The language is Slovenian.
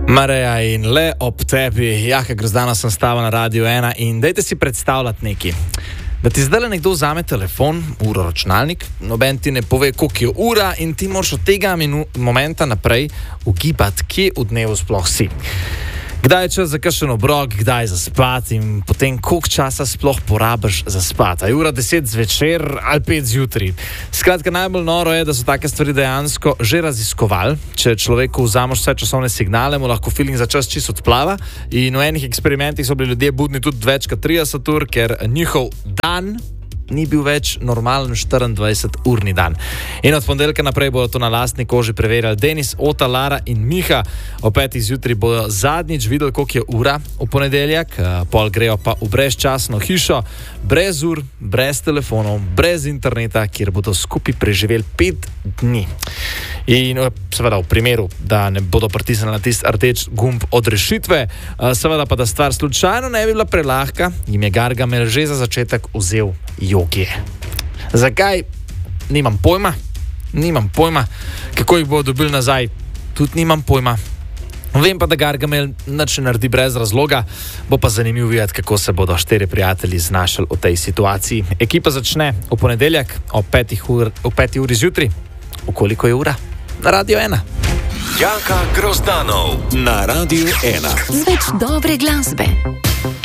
Mareja in le ob tebi, Jaka Grozdana sem stala na Radiu 1 in dajte si predstavljati nekaj. Da ti zdaj nekdo vzame telefon, uro, računalnik, noben ti ne pove, koliko je ura in ti moraš od tega momenta naprej ugibati, kje v dnevu sploh si. Kdaj je čas za kakšen obrok, kdaj za spat in potem koliko časa sploh porabiš za spat. A je ura 10 zvečer ali 5 zjutraj. Skratka, najbolj noro je, da so take stvari dejansko že raziskovali. Če človeku vzameš vse časovne signale, mu lahko feeling za čas čisto odplava. In v enih eksperimentih so bili ljudje budni tudi več kot 30 ur, ker njihov dan ni bil več normalen 24-urni dan. In od ponedeljka naprej bodo to na lastni koži preverjali Denis, Ota, Lara in Miha. O 5 zjutraj bodo zadnjič videli, koliko je ura v ponedeljek, pol grejo pa v brezčasno hišo, brez ur, brez telefonov, brez interneta, kjer bodo skupaj preživeli 5 dni. In seveda v primeru, da ne bodo pritisnili na tisti rdeč gumb odrešitve, seveda pa da stvar slučajno ne bi bila prelahka, jim je Gargamel že za začetek vzel jogije. Zakaj? Nimam pojma. Kako jih bodo dobili nazaj? Tudi nimam pojma. Vem pa, da Gargamel nič ne naredi brez razloga, bo pa zanimivo videti, kako se bodo 4 prijatelji znašli v tej situaciji. Ekipa začne v ponedeljek o 5 uri zjutraj. Koliko je ura? Na Radiu 1. Jaka Grozdanov na Radiu 1. Z več dobre glasbe.